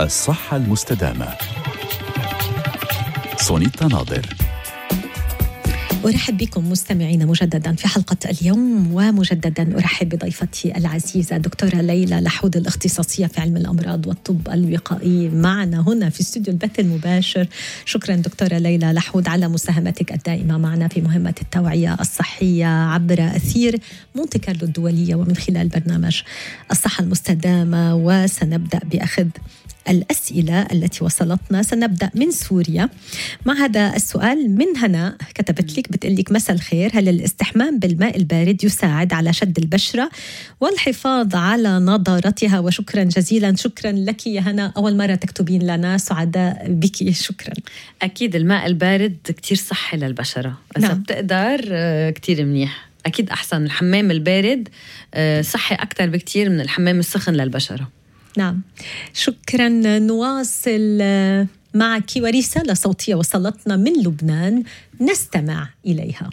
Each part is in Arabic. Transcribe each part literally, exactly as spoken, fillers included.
الصحة المستدامة. سونيتا ناظر. أرحب بكم مستمعين مجددا في حلقة اليوم، ومجددا أرحب بضيفتي العزيزة دكتورة ليلى لحود، الاختصاصية في علم الأمراض والطب الوقائي، معنا هنا في استوديو البث المباشر. شكرا دكتورة ليلى لحود على مساهمتك الدائمة معنا في مهمة التوعية الصحية عبر أثير مونتي كارلو الدولية ومن خلال برنامج الصحة المستدامة. وسنبدأ بأخذ الأسئلة التي وصلتنا. سنبدأ من سوريا مع هذا السؤال من هنا، كتبت لك بتقول لك: مساء الخير، هل الاستحمام بالماء البارد يساعد على شد البشرة والحفاظ على نضارتها؟ وشكرا جزيلا. شكرا لك يا هنا، أول مرة تكتبين لنا، سعداء بك، شكرا. أكيد الماء البارد كتير صحي للبشرة، إذا نعم. بتقدر كتير منيح، أكيد أحسن. الحمام البارد صحي أكتر بكتير من الحمام السخن للبشرة. نعم، شكرا. نواصل معك ورسالة صوتية وصلتنا من لبنان، نستمع إليها.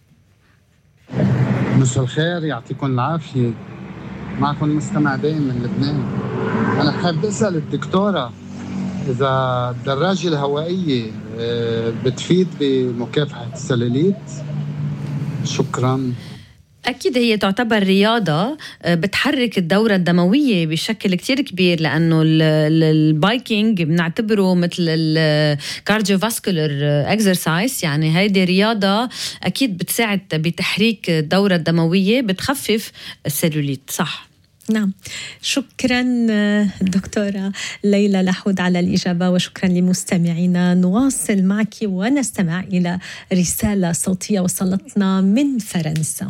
مساء الخير، يعطيكم العافية. معكم مستمع دائم من لبنان. أنا حابب أسأل الدكتورة إذا الدراجة الهوائية بتفيد بمكافحة السلاليت. شكرا. أكيد هي تعتبر رياضة بتحرك الدورة الدموية بشكل كتير كبير، لأنه البايكينج بنعتبره مثل الكارديوفاسكولر اكسرسايز، يعني هيدي رياضة أكيد بتساعد بتحريك الدورة الدموية، بتخفف السلوليت. صح. نعم، شكرا دكتورة ليلى لحود على الإجابة، وشكرا لمستمعينا. نواصل معك ونستمع إلى رسالة صوتية وصلتنا من فرنسا.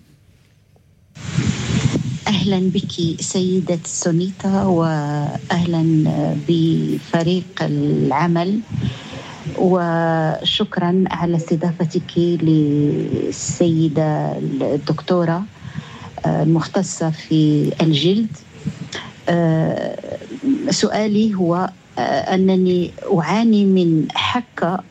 أهلا بك سيدة سونيتا، وأهلا بفريق العمل، وشكرا على استضافتك للسيدة الدكتورة المختصة في الجلد. سؤالي هو أنني أعاني من حكة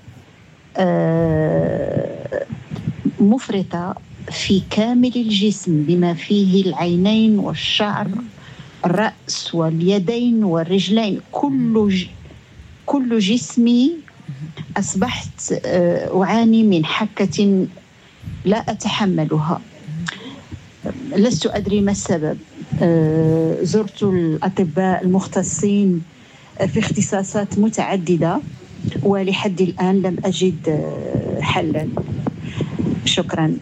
مفرطة في كامل الجسم، بما فيه العينين والشعر، الرأس واليدين والرجلين، كل ج... كل جسمي أصبحت أعاني من حكة لا أتحملها. لست أدري ما السبب. زرت الأطباء المختصين في اختصاصات متعددة، ولحد الآن لم أجد حلا. شكرا.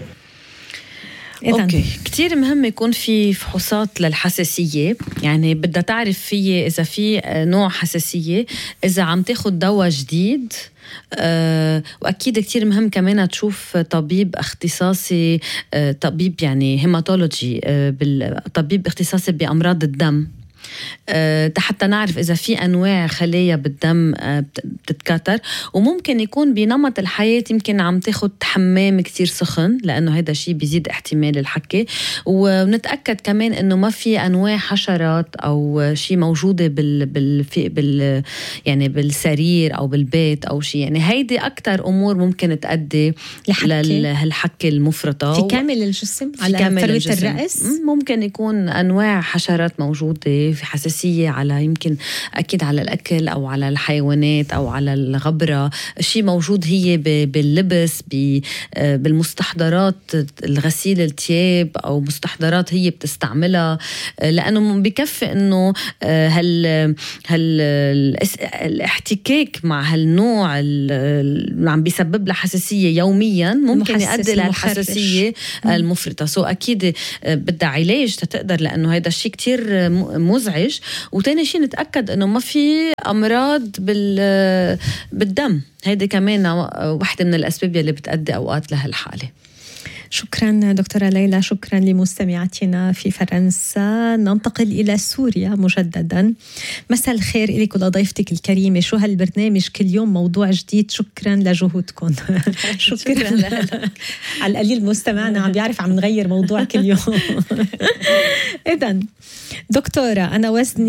أوكي، كتير مهم يكون في فحوصات للحساسية، يعني بدها تعرف فيه إذا في نوع حساسية، إذا عم تاخد دواء جديد. أه وأكيد كتير مهم كمان تشوف طبيب اختصاصي، أه طبيب يعني هيماتولوجي، أه طبيب اختصاصي بأمراض الدم، أه حتى نعرف إذا في أنواع خلايا بالدم أه بتتكاثر. وممكن يكون بنمط الحياة يمكن عم تاخد حمام كتير سخن، لأنه هذا شيء بيزيد احتمال الحكة. ونتأكد كمان إنه ما في أنواع حشرات أو شيء موجودة بال بال بال يعني بالسرير أو بالبيت أو شيء، يعني هيدي أكتر أمور ممكن تؤدي للحكة المفرطة في كامل الجسم، على فروة الرأس. ممكن يكون أنواع حشرات موجودة، في حساسية على يمكن أكيد على الأكل أو على الحيوانات أو على الغبرة. الشيء موجود هي باللبس، بالمستحضرات الغسيل الثياب أو مستحضرات هي بتستعملها، لأنه بكفي أنه هال هال الاحتكاك مع هالنوع اللي عم بيسبب له حساسية يوميا ممكن يؤدي للحساسية المفرطة. سو أكيد بدها علاج تقدر، لأنه هيدا الشيء كتير مزعج. وتاني شيء نتأكد أنه ما في أمراض بالدم، هيدا كمان واحدة من الأسباب اللي بتؤدي أوقات لهالحالة. شكرا دكتورة ليلى، شكرا لمستمعاتنا في فرنسا. ننتقل إلى سوريا مجددا. مساء الخير إليك ولضيفتك الكريمة، شو هالبرنامج كل يوم موضوع جديد، شكرا لجهودكم. شكرا على القليل مستمعنا عم بيعرف عم نغير موضوع كل يوم. إذن دكتورة، أنا وزني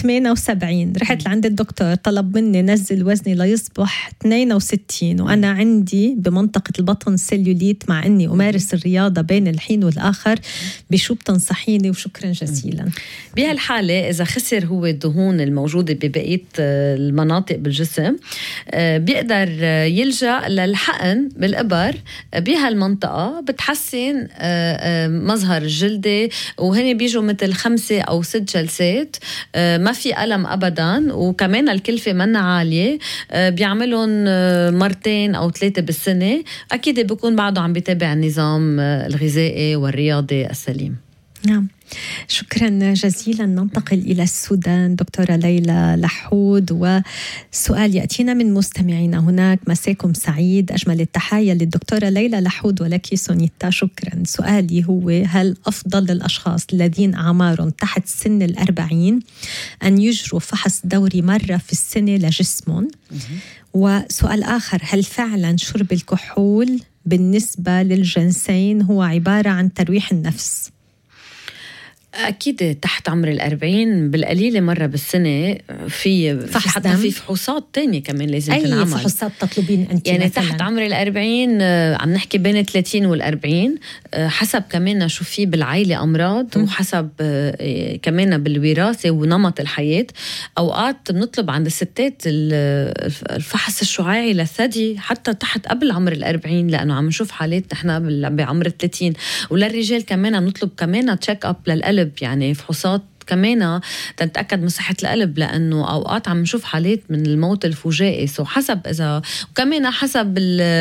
ثمانية وسبعين، رحت لعند الدكتور طلب مني نزل وزني ليصبح اثنين وستين، وأنا عندي بمنطقة البطن سيلوليت مع أني أمارس الرياضة بين الحين والآخر، بشو بتنصحيني؟ وشكرا جزيلا. بهالحالة إذا خسر هو الدهون الموجودة ببقية المناطق بالجسم، بيقدر يلجأ للحقن بالإبر بهالمنطقة، بتحسن مظهر الجلدة، وهن بيجوا مثل خمسة أو ست جلسات، ما في ألم أبدا، وكمان الكلفة منا عالية، بيعملون مرتين أو ثلاثة بالسنة. أكيد بيكون بعده عم بيتابع النظام الغذائي والرياضي السليم. نعم، شكرا جزيلا. ننتقل إلى السودان. دكتورة ليلى لحود، وسؤال يأتينا من مستمعينا هناك. مساكم سعيد، أجمل التحايا للدكتورة ليلى لحود ولك سونيتا. شكرا. سؤالي هو: هل أفضل للأشخاص الذين أعمارهم تحت سن الأربعين أن يجروا فحص دوري مرة في السنة لجسمهم؟ وسؤال آخر: هل فعلا شرب الكحول بالنسبة للجنسين هو عبارة عن ترويح النفس؟ أكيد تحت عمر الأربعين بالقليلة مرة بالسنة في, في حتى في فحوصات تانية كمان لازم أي تنعمل. أي فحوصات تطلبين أنت؟ يعني مثلاً تحت عمر الأربعين عم نحكي بين الثلاثين والأربعين، حسب كمان شو في بالعائلة أمراض، م. وحسب كمان بالوراثة ونمط الحياة. أوقات بنطلب عند الستات الفحص الشعاعي للثدي حتى تحت قبل عمر الأربعين، لأنه عم نشوف حالات نحن بعمر الثلاثين. وللرجال كمان عم نطلب كمان تشيك أب للقلب، يعني فحوصات كمان تتأكد من صحة القلب، لأنه أوقات عم نشوف حالات من الموت الفجائي. سو حسب إذا وكمان حسب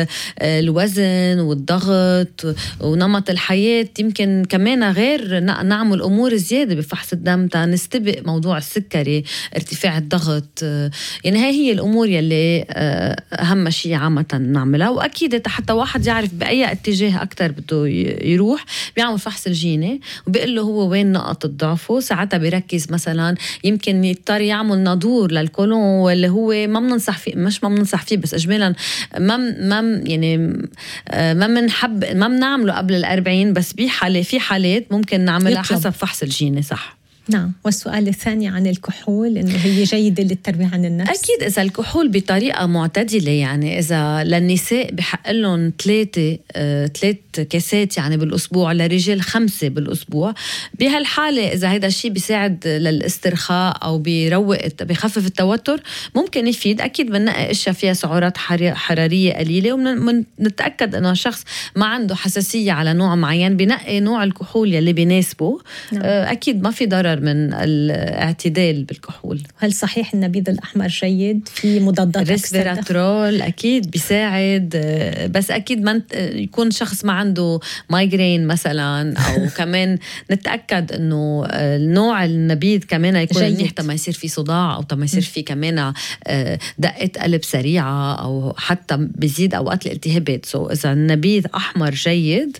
الوزن والضغط ونمط الحياة، يمكن كمان غير نعمل أمور زيادة بفحص الدم تنستبق موضوع السكري، ارتفاع الضغط. يعني هاي هي الأمور يلي أهم شيء عامة نعملها. وأكيد حتى واحد يعرف بأي اتجاه أكتر بده يروح، بيعمل فحص الجيني وبيقول له هو وين نقط ضعفه. ساعتها بيركز مثلا يمكن يضطر يعمل نادور للكولون، واللي هو ما بننصح فيه، مش ما بننصح فيه بس اجمالا ما ما يعني ما بنحب ما بنعمله قبل الأربعين، بس بحالة في حالات ممكن نعملها يطلب. حسب فحص الجيني. صح. نعم. والسؤال الثاني عن الكحول، إنه هي جيدة للترويح عن النفس؟ أكيد إذا الكحول بطريقة معتدلة، يعني إذا للنساء بحق لهم ثلاثة آه، ثلاث كاسات يعني بالأسبوع، للرجال خمسة بالأسبوع. بهالحالة إذا هذا الشيء بيساعد للاسترخاء أو بيروق بيخفف التوتر، ممكن يفيد. أكيد بننقي أشياء فيها سعرات حرارية قليلة، ونتأكد إنه الشخص ما عنده حساسية على نوع معين، بنقي نوع الكحول يلي بيناسبه. نعم. آه، أكيد ما في ضرر من الاعتدال بالكحول. هل صحيح النبيذ الأحمر جيد في مضادات ريسفيراترول؟ أكيد بيساعد، بس أكيد ما يكون شخص ما عنده مايغرين مثلا، أو كمان نتأكد أنه نوع النبيذ كمان يكون منيح ما يصير فيه صداع، أو ما يصير فيه كمان دقة قلب سريعة، أو حتى بيزيد أوقات الالتهابات. سو إذا النبيذ أحمر جيد،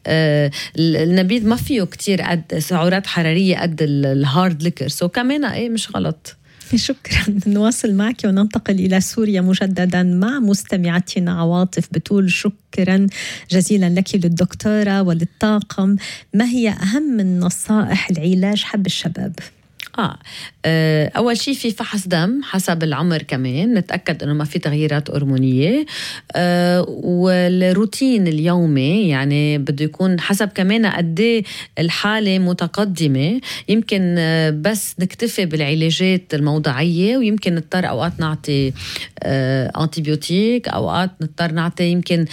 النبيذ ما فيه كتير قد سعرات حرارية قد الهارد ليكر، سو كمان ايه مش غلط. شكرا. نواصل معك وننتقل إلى سوريا مجددا مع مستمعتنا عواطف. بتقول: شكرا جزيلا لك للدكتورة وللطاقم، ما هي أهم النصائح لعلاج حب الشباب؟ آه. أول شيء في فحص دم حسب العمر، كمان نتأكد أنه ما في تغييرات هرمونية. أه والروتين اليومي يعني بده يكون حسب كمان قد الحالة متقدمة. يمكن بس نكتفي بالعلاجات الموضعية، ويمكن نضطر أوقات نعطي أه أنتيبيوتيك، أوقات نضطر نعطي يمكن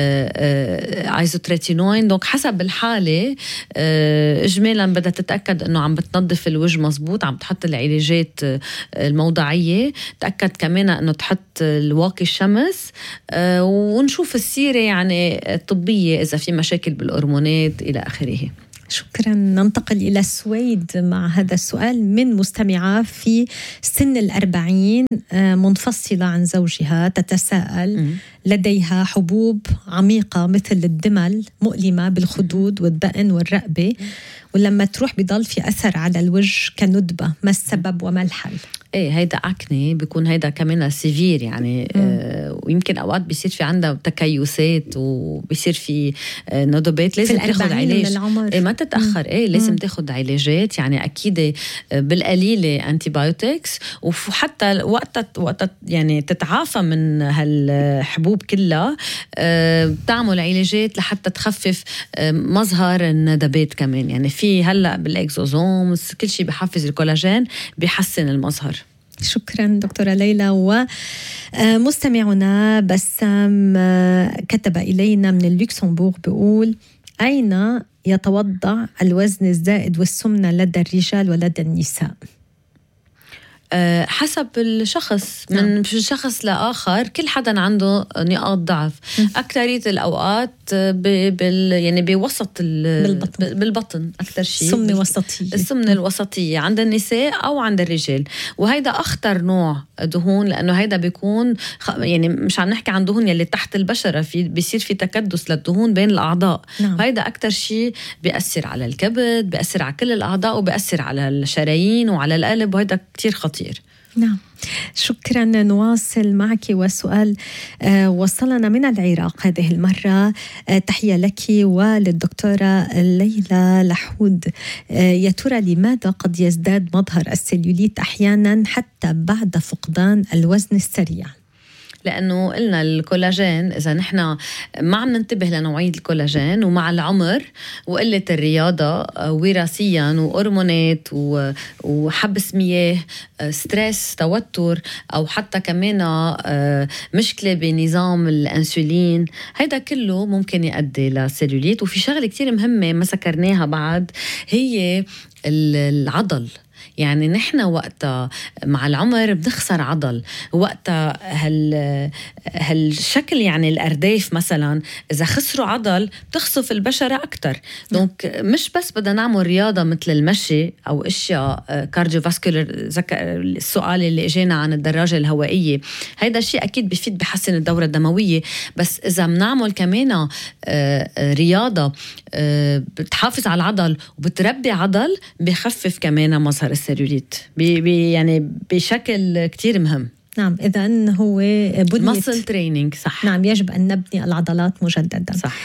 أه ايزوتريتينوين. دونك حسب الحالة. أه إجمالا بدها تتأكد أنه عم بتنظف الوجه مزبوط، عم تحط العلاجات الموضعية. تأكد كمان أنه تحط الواقي الشمس، ونشوف السيرة يعني الطبية إذا في مشاكل بالهرمونات إلى آخره. شكرا. ننتقل إلى السويد مع هذا السؤال من مستمعة في سن الأربعين، منفصلة عن زوجها، تتساءل: م- لديها حبوب عميقة مثل الدمل مؤلمة بالخدود والذقن والرقبة، ولما تروح بضل في أثر على الوجه كندبة، ما السبب وما الحل؟ ايه هيدا أكني بيكون هيدا كمان سيفير يعني آه ويمكن أوقات بيصير في عندها تكيسات وبيصير في آه ندبات، لازم تاخد علاج. إيه ما تتأخر. مم. ايه لازم مم. تاخد علاجات يعني أكيد بالقليلة أنتيبيوتكس، وحتى وقتها وقتها يعني تتعافى من هالحبوب كلها آه بتعمل علاجات لحتى تخفف آه مظهر الندبات كمان. يعني في هلأ بالإكزوزوم كل شيء بيحفز الكولاجين بيحسن المظهر. شكرا دكتورة ليلى. ومستمعنا بسام كتب إلينا من اللوكسمبورغ بيقول: أين يتوضع الوزن الزائد والسمنة لدى الرجال ولدى النساء؟ أه حسب الشخص، من نعم. شخص لآخر كل حدا عنده نقاط ضعف. أكثرية الأوقات بال يعني بوسط بالبطن, بالبطن أكثر شيء السمنة وسطية السمنة الوسطية عند النساء أو عند الرجال، وهيدا أخطر نوع دهون لأنه هيدا بيكون يعني مش عم نحكي عن دهون يلي تحت البشرة، في بيصير في تكدس للدهون بين الأعضاء. نعم. هيدا أكثر شيء بيأثر على الكبد، بيأثر على كل الأعضاء، وبيأثر على الشرايين وعلى القلب، وهيدا كتير خطير. نعم. شكرا. نواصل معك وسؤال آه وصلنا من العراق هذه المرة. آه تحية لك وللدكتورة ليلى لحود. آه يا ترى لماذا قد يزداد مظهر السليوليت أحيانا حتى بعد فقدان الوزن السريع؟ لأنه قلنا الكولاجين إذا نحن ما عم ننتبه لنوعية الكولاجين، ومع العمر وقلة الرياضة وراثيا وهرمونات وحبس مياه، ستريس، توتر، أو حتى كمان مشكلة بنظام الأنسولين، هيدا كله ممكن يؤدي لسيلوليت. وفي شغلة كتير مهمة ما ذكرناها بعد، هي العضل. يعني نحن وقتها مع العمر بنخسر عضل، وقتها هال هالشكل يعني الأرداف مثلا إذا خسروا عضل بتخصف البشرة أكتر. دونك مش بس بدنا نعمل رياضة مثل المشي أو أشياء كارديوفاسكولر، السؤال اللي اجينا عن الدراجة الهوائية، هيدا الشيء أكيد بيفيد بحسن الدورة الدموية، بس إذا بنعمل كمان رياضة بتحافظ على العضل وبتربي عضل بخفف كمان مظهر السيلوليت بي بي يعني بشكل كتير مهم. نعم، إذن هو ماسل تريننج. صح. نعم، يجب أن نبني العضلات مجددا. صح.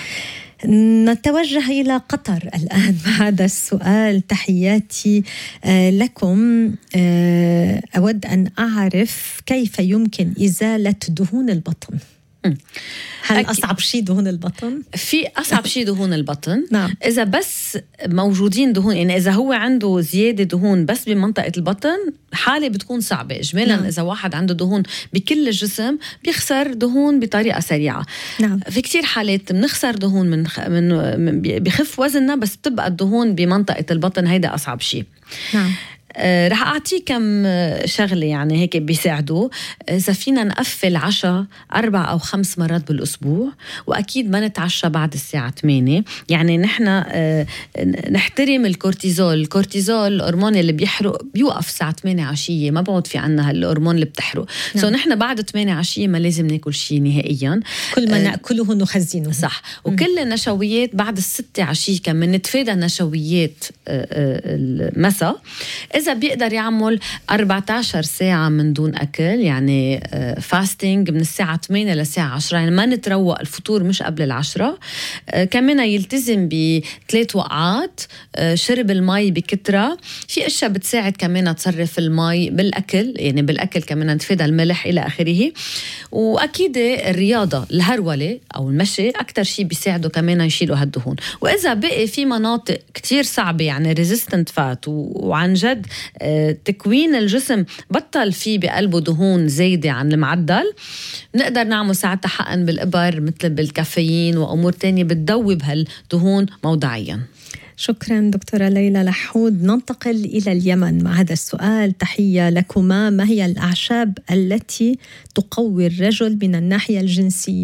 نتوجه إلى قطر الآن مع هذا السؤال. تحياتي لكم. أود أن أعرف كيف يمكن إزالة دهون البطن. هل أكي... أصعب شيء دهون البطن؟ في أصعب شيء دهون البطن. نعم. إذا بس موجودين دهون، يعني إذا هو عنده زيادة دهون بس بمنطقة البطن، حالة بتكون صعبة إجمالا. نعم. إذا واحد عنده دهون بكل الجسم بيخسر دهون بطريقة سريعة. نعم. في كتير حالات بنخسر دهون من, خ... من بخف وزننا، بس بتبقى الدهون بمنطقة البطن، هيدا أصعب شيء. نعم. آه رح أعطيه كم شغلة يعني هيك بيساعدوا. إذا فينا نقفل عشاء أربع أو خمس مرات بالأسبوع، وأكيد ما نتعشى بعد الساعة ثمانية. يعني نحن آه نحترم الكورتيزول. الكورتيزول الهرمون اللي بيحرق بيوقف الساعة ثمانية عشية، ما بعد في عنا هالهرمون اللي بتحرق. نعم. سو نحن بعد ثمانية عشية ما لازم ناكل شيء نهائيا، كل ما آه نأكله نخزنه. صح. وكل النشويات بعد الستة عشية كمان نتفادى نشويات آه آه المساء. إذا بيقدر يعمل أربعة عشر ساعة من دون أكل، يعني فاستينج من الساعة ثمانية للساعة عشرة، يعني ما نتروق، الفطور مش قبل العشرة. كمان يلتزم بثلاث وقعات، شرب المي بكترة. في أشياء بتساعد كمان تصرف المي بالأكل، يعني بالأكل كمان نتفادى الملح إلى آخره. وأكيد الرياضة، الهرولة أو المشي أكتر شيء بيساعدوا كمان يشيلوا هالدهون. وإذا بقي في مناطق كتير صعبة يعني ريزيستنت فات، وعن جد تكوين الجسم بطل فيه بقلبه دهون زايدة عن المعدل، نقدر نعمل ساعتها حقن بالإبر مثل بالكافيين وأمور تانية بتدوب هالدهون موضعيا. شكرا دكتورة ليلى لحود. ننتقل إلى اليمن مع هذا السؤال. تحية لكما. ما هي الأعشاب التي تقوي الرجل من الناحية الجنسية؟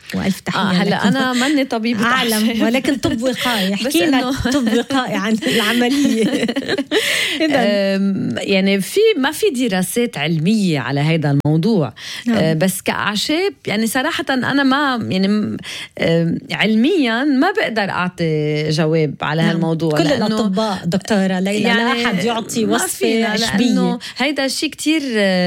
والف تحيه. آه هلا انا ماني طبيبه اعلم، ولكن طب وقائي. احكي لنا طب وقائي عن العمليه. يعني في ما في دراسات علميه على هذا الموضوع. نعم. بس كأعشاب يعني صراحه انا ما يعني علميا ما بقدر اعطي جواب على نعم. هالموضوع. كل الاطباء دكتوره ليلى يعني لا احد يعطي وصفه عشبيه، هيدا الشيء كتير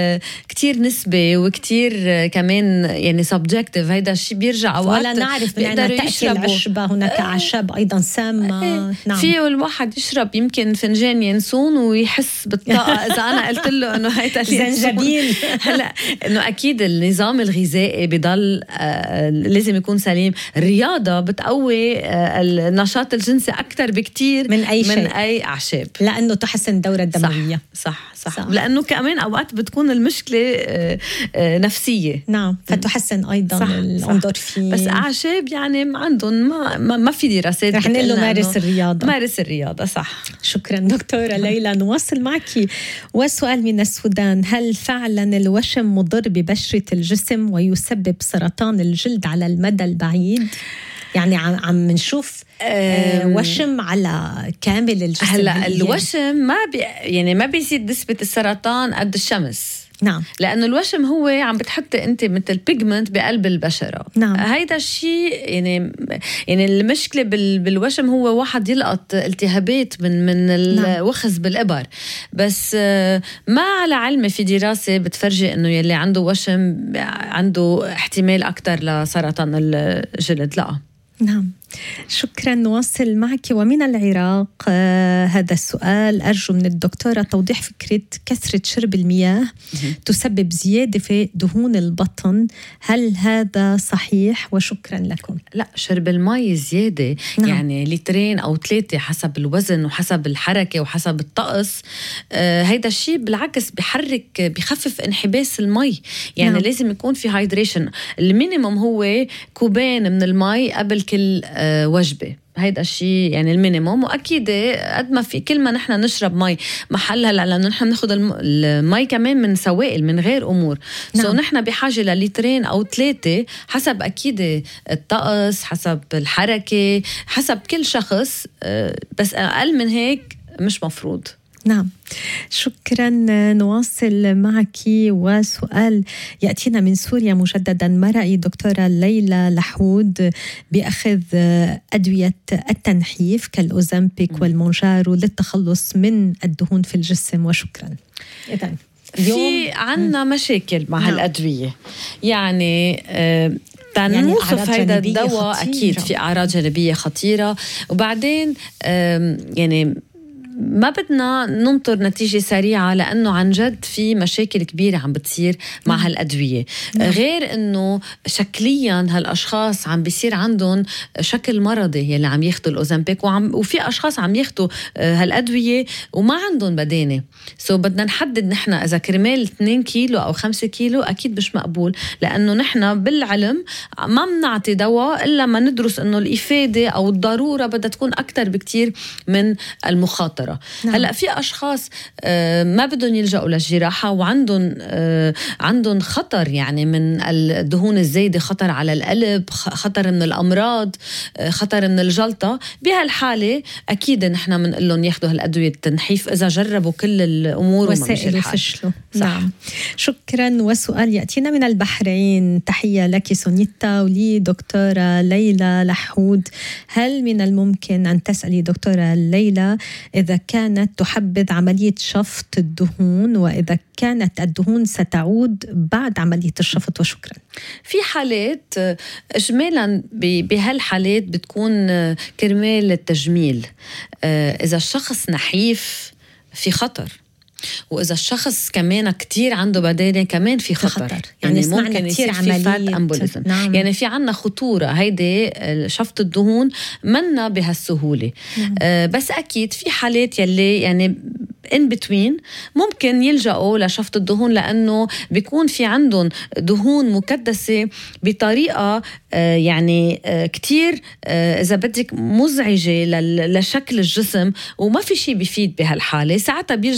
كتير نسبي وكتير كمان يعني سبجكتيف. هيدا الشيء بيرجع اوقات ولا نعرف بأن تأكل عشبة. هناك أعشاب أيضا سامة. نعم. فيه الواحد يشرب يمكن فنجان ينسون ويحس بالطاقة إذا أنا قلت له إنه هيدا زنجبيل. هلا إنه أكيد النظام الغذائي بضل آه لازم يكون سليم. الرياضة بتقوي آه النشاط الجنسي أكتر بكتير من أي شيء، من أي أعشاب، لأنه تحسن الدورة الدموية. صح صح, صح. لأنه كمان أوقات بتكون المشكلة آه آه نفسية. نعم، فتحسن أيضا الأندورفين. بس أعشاب يعني عندهم ما, ما, ما في دراسات. رح نقول له مارس الرياضة. مارس الرياضة صح. شكرا دكتورة ليلى. نواصل معك وسؤال من السودان: هل فعلا الوشم مضر ببشرة الجسم ويسبب سرطان الجلد على المدى البعيد؟ يعني عم نشوف آه وشم على كامل الجسم. هلا الوشم ما بي يعني ما بيزيد نسبة السرطان قد الشمس. نعم، لأنه الوشم هو عم بتحطي أنت مثل بيجمنت بقلب البشرة. نعم. هيدا الشيء يعني يعني المشكلة بالوشم هو واحد يلقط التهابات من من الوخز بالإبر. بس ما على علم في دراسة بتفرجي إنه يلي عنده وشم عنده احتمال أكتر لسرطان الجلد. لا. نعم، شكرا. نواصل معك ومن العراق. آه هذا السؤال: أرجو من الدكتورة توضيح فكرة كثرة شرب المياه تسبب زيادة في دهون البطن، هل هذا صحيح؟ وشكرا لكم. لا، شرب المي زيادة نعم. يعني لترين أو ثلاثة حسب الوزن وحسب الحركة وحسب الطقس. آه هيدا الشيء بالعكس بحرك بخفف انحباس المي. يعني نعم. لازم يكون في هايدريشن. المينيموم هو كوبين من المي قبل كل أه وجبة. هيدا الشيء يعني المينيموم. وأكيد قد ما في كل ما نحن نشرب مي محلها، لأنه نحن ناخد المي كمان من سوائل من غير أمور. نعم. سو نحن بحاجة لليترين أو ثلاثة حسب أكيد الطقس، حسب الحركة، حسب كل شخص. أه بس أقل من هيك مش مفروض. نعم، شكرا. نواصل معك وسؤال يأتينا من سوريا مجددا: ما رأي دكتورة ليلى لحود بأخذ أدوية التنحيف كالأوزامبيك والمونجارو للتخلص من الدهون في الجسم؟ وشكرا. إذن في عنا مشاكل مع نعم. هالأدوية يعني آه يعني نوصف هيدا الدواء خطيرة. أكيد في أعراض جانبية خطيرة. وبعدين يعني ما بدنا ننطر نتيجة سريعة، لأنه عن جد في مشاكل كبيرة عم بتصير مع نعم. هالأدوية. نعم. غير أنه شكليا هالأشخاص عم بيصير عندهم شكل مرضي يلي عم ياخدوا الأوزامبيك، وعم وفي أشخاص عم ياخدوا هالأدوية وما عندهم بدانة. سو بدنا نحدد نحن إذا كرمال اثنين كيلو أو خمسة كيلو أكيد مش مقبول، لأنه نحن بالعلم ما بنعطي دواء إلا ما ندرس أنه الإفادة أو الضرورة بدها تكون أكتر بكتير من المخاطرة. نعم. هلأ في أشخاص ما بدهم يلجأوا للجراحة وعندهم عندهم خطر يعني من الدهون الزايدة، خطر على القلب، خطر من الأمراض، خطر من الجلطة. بهالحالة أكيد نحن بنقول لهم ياخدوا هالأدوية التنحيف إذا جربوا كل الأمور وسائل وفشلوا. نعم، شكرا. وسؤال يأتينا من البحرين: تحية لك سونيتا ولي دكتورة ليلى لحود، هل من الممكن أن تسألي دكتورة ليلى إذا كانت تحبذ عملية شفط الدهون، وإذا كانت الدهون ستعود بعد عملية الشفط؟ وشكرا. في حالات إجمالا بهالحالات بتكون كرمال التجميل. إذا الشخص نحيف في خطر، وإذا الشخص كمان كتير عنده بدانة كمان في خطر, خطر. يعني, يعني ممكن يصير في فات أمبوليزم. نعم. يعني في عنا خطورة. هيدي شفط الدهون منا بهالسهولة. نعم. آه بس أكيد في حالات يلي يعني in between ممكن يلجأوا لشفط الدهون، لأنه بيكون في عندهم دهون مكدسة بطريقة آه يعني آه كتير آه إذا بدك مزعجة لشكل الجسم، وما في شيء بيفيد بهالحالة. ساعتها بيلجأوا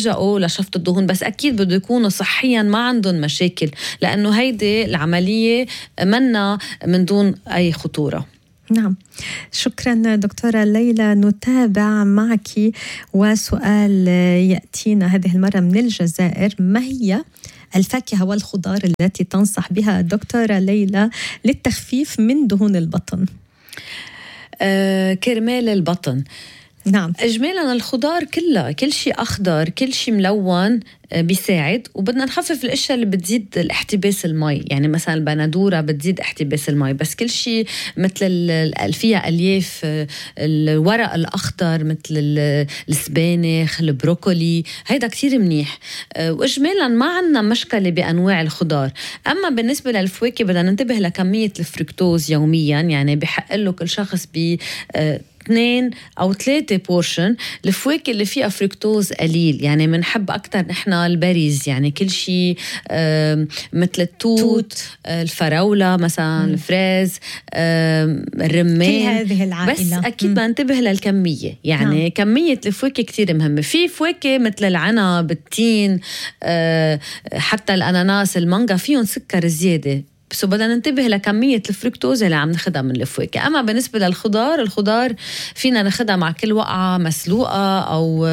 لشفط الدهون، بس أكيد بده يكونوا صحيا ما عندهم مشاكل، لأنه هيدي العملية منا من دون أي خطورة. نعم، شكرا دكتورة ليلى. نتابع معك وسؤال يأتينا هذه المرة من الجزائر: ما هي الفاكهة والخضار التي تنصح بها دكتورة ليلى للتخفيف من دهون البطن؟ آه، كرمال البطن. نعم، إجمالا الخضار كلها، كل شيء أخضر، كل شيء ملون بيساعد. وبدنا نخفف الاشياء اللي بتزيد الاحتباس المي، يعني مثلا البندورة بتزيد احتباس المي، بس كل شيء مثل فيها الياف، الورق الاخضر مثل السبانخ، البروكولي، هيدا كتير منيح. واجمالا ما عندنا مشكله بانواع الخضار. اما بالنسبه للفواكه بدنا ننتبه لكميه الفركتوز يوميا، يعني بحق له كل شخص ب اثنين أو ثلاثة بورشن. الفواكه اللي فيها فركتوز قليل، يعني منحب أكتر نحن البريز، يعني كل شيء مثل التوت، الفراولة مثلا، م. الفريز، الرمان، كل هذه العائلة. بس أكيد بنتبه للكمية، يعني م. كمية الفواكه كتير مهمة. في فواكه مثل العنب، التين، حتى الأناناس، المانجا فيهم سكر زيادة، بس بدنا ننتبه لكمية الفركتوز اللي عم ناخدها من الفواكه. أما بالنسبة للخضار، الخضار فينا ناخدها مع كل وقعة مسلوقة أو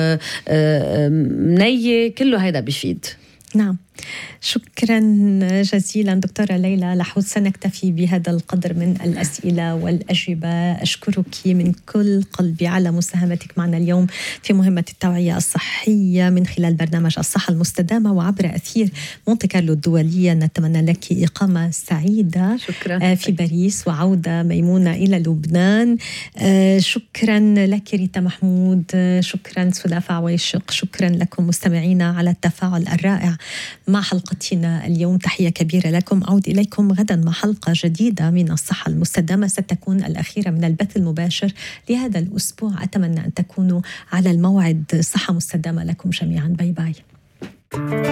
منية، كله هيدا بيفيد. نعم، شكرا جزيلا دكتورة ليلى لحود. سنكتفي بهذا القدر من الأسئلة والأجوبة. أشكرك من كل قلبي على مساهمتك معنا اليوم في مهمة التوعية الصحية من خلال برنامج الصحة المستدامة وعبر أثير مونتي كارلو الدولية. نتمنى لك إقامة سعيدة شكرا. في باريس وعودة ميمونة إلى لبنان. شكرا لك ريتا محمود، شكرا سلافة عويشق، شكرا لكم مستمعينا على التفاعل الرائع مع حلقتنا اليوم. تحية كبيرة لكم. أعود إليكم غدا مع حلقة جديدة من الصحة المستدامة، ستكون الأخيرة من البث المباشر لهذا الأسبوع. أتمنى أن تكونوا على الموعد. صحة مستدامة لكم جميعا. باي باي.